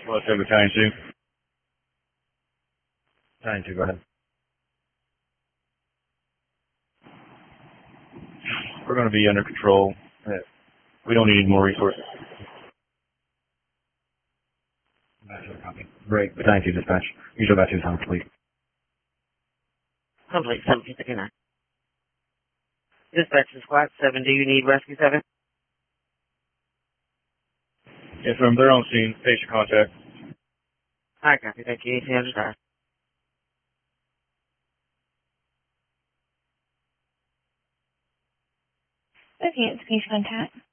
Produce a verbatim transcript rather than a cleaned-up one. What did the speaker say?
Well, let's have Battalion two. Battalion two, go ahead. We're going to be under control. We don't need more resources. Break. Battalion two dispatch. Usual Battalion two is on fleet. Complete seventeen fifty-nine. Dispatch to squad seven. Do you need rescue seven? Yes, ma'am. They're on scene. Patient contact. Alright, copy. Thank you. Anything else, sir? Okay, it's patient contact.